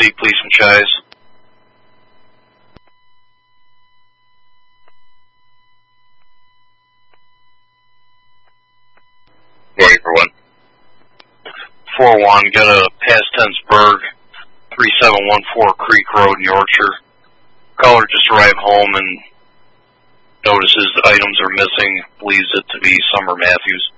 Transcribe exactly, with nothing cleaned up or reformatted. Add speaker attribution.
Speaker 1: C, Police from Chise.
Speaker 2: Ready for one.
Speaker 1: four one, got a past tense Berg, three seven one four Creek Road in Yorkshire. Caller just arrived home and notices the items are missing, believes it to be Summer Matthews.